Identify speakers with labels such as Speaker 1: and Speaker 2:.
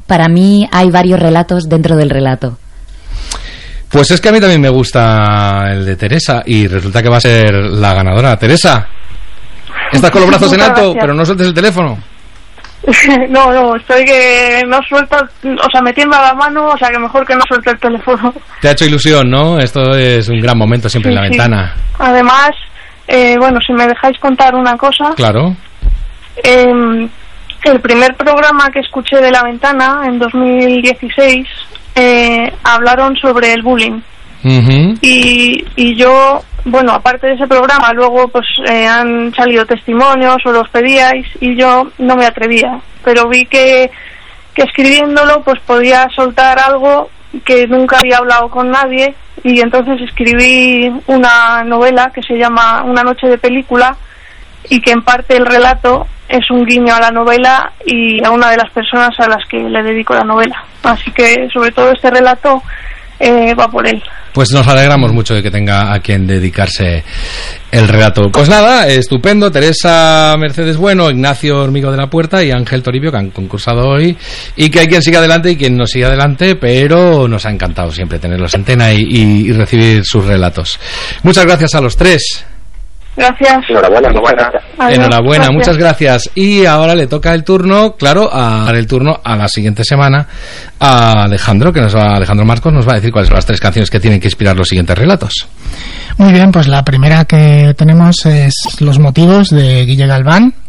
Speaker 1: para mí hay varios relatos dentro del relato.
Speaker 2: Pues es que a mí también me gusta el de Teresa y resulta que va a ser la ganadora. Teresa, estás con los brazos en alto, pero no sueltes el teléfono.
Speaker 3: No, estoy que no suelto, o sea, me tiembla la mano, o sea, que mejor que no suelte el teléfono.
Speaker 2: Te ha hecho ilusión, ¿no? Esto es un gran momento siempre en la ventana.
Speaker 3: Además, bueno, si me dejáis contar una cosa. Claro. El primer programa que escuché de La Ventana, en 2016, hablaron sobre el bullying. Uh-huh. Y yo, bueno, aparte de ese programa, luego pues han salido testimonios o los pedíais y yo no me atrevía, pero vi que escribiéndolo pues podía soltar algo que nunca había hablado con nadie, y entonces escribí una novela que se llama Una noche de película, y que en parte el relato es un guiño a la novela y a una de las personas a las que le dedico la novela, así que sobre todo este relato va por él.
Speaker 2: Pues nos alegramos mucho de que tenga a quien dedicarse el relato. Pues nada, estupendo. Teresa Mercedes Bueno, Ignacio Hormigo de la Puerta y Ángel Toribio, que han concursado hoy, y que hay quien siga adelante y quien no siga adelante, pero nos ha encantado siempre tenerlos en antena y recibir sus relatos. Muchas gracias a los tres.
Speaker 3: Gracias.
Speaker 4: Enhorabuena.
Speaker 2: Enhorabuena,
Speaker 3: gracias.
Speaker 2: Muchas gracias. Y ahora le toca el turno, claro, a dar el turno a la siguiente semana a Alejandro, Alejandro Marcos nos va a decir cuáles son las 3 canciones que tienen que inspirar los siguientes relatos.
Speaker 5: Muy bien, pues la primera que tenemos es Los motivos, de Guille Galván,